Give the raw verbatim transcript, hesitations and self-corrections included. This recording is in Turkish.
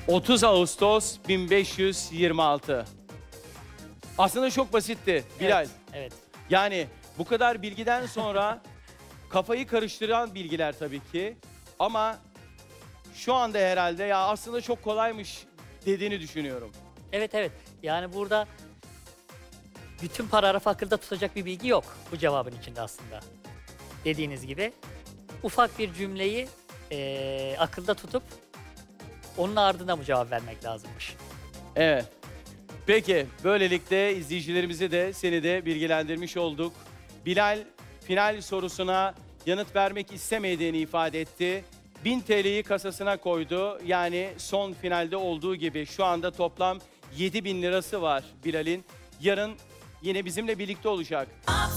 otuz Ağustos bin beş yüz yirmi altı. Aslında çok basitti Bilal. Evet, evet. Yani bu kadar bilgiden sonra kafayı karıştıran bilgiler tabii ki. Ama şu anda herhalde ya aslında çok kolaymış dediğini düşünüyorum. Evet, evet. Yani burada bütün paragrafı akılda tutacak bir bilgi yok bu cevabın içinde aslında. Dediğiniz gibi ufak bir cümleyi eee, akılda tutup onun ardına mı cevap vermek lazımmış? Evet. Peki böylelikle izleyicilerimizi de seni de bilgilendirmiş olduk. Bilal final sorusuna yanıt vermek istemediğini ifade etti. bin T L'yi kasasına koydu. Yani son finalde olduğu gibi şu anda toplam yedi bin lirası var Bilal'in. Yarın yine bizimle birlikte olacak.